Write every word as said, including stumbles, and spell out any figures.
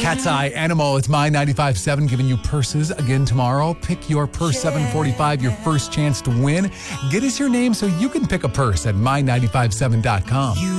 Cat's Eye Animal. It's My ninety-five point seven giving you purses again tomorrow. Pick your purse seven forty-five, your first chance to win. Get us your name so you can pick a purse at my ninety-five seven dot com.